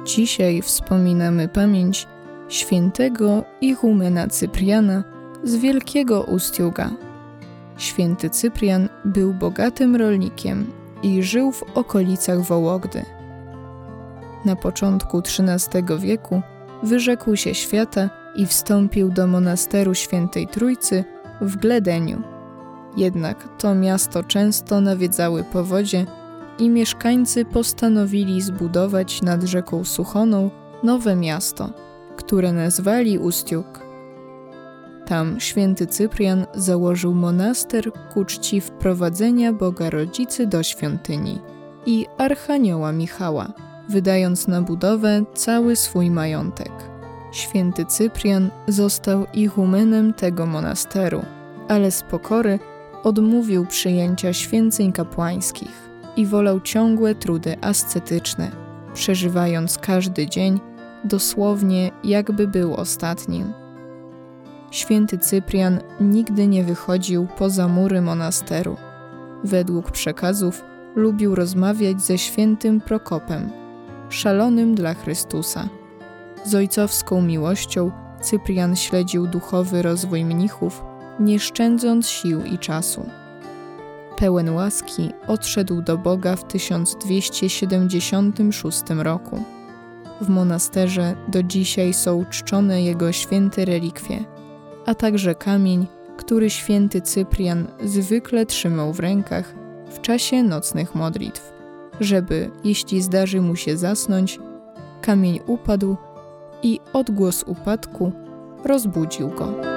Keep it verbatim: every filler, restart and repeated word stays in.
Dzisiaj wspominamy pamięć świętego igumena Cypriana z Wielkiego Ustiuga. Święty Cyprian był bogatym rolnikiem i żył w okolicach Wołogdy. Na początku trzynastego wieku wyrzekł się świata i wstąpił do monasteru Świętej Trójcy w Gledeniu. Jednak to miasto często nawiedzały powodzie i mieszkańcy postanowili zbudować nad rzeką Suchoną nowe miasto, które nazwali Ustiug. Tam święty Cyprian założył monaster ku czci wprowadzenia Boga Rodzicy do świątyni i Archanioła Michała, wydając na budowę cały swój majątek. Święty Cyprian został igumenem tego monasteru, ale z pokory odmówił przyjęcia święceń kapłańskich i wolał ciągłe trudy ascetyczne, przeżywając każdy dzień dosłownie jakby był ostatnim. Święty Cyprian nigdy nie wychodził poza mury monasteru. Według przekazów lubił rozmawiać ze świętym Prokopem, szalonym dla Chrystusa. Z ojcowską miłością Cyprian śledził duchowy rozwój mnichów, nie szczędząc sił i czasu. Pełen łaski odszedł do Boga w tysiąc dwieście siedemdziesiątym szóstym roku. W monasterze do dzisiaj są czczone jego święte relikwie, a także kamień, który święty Cyprian zwykle trzymał w rękach w czasie nocnych modlitw, żeby, jeśli zdarzy mu się zasnąć, kamień upadł i odgłos upadku rozbudził go.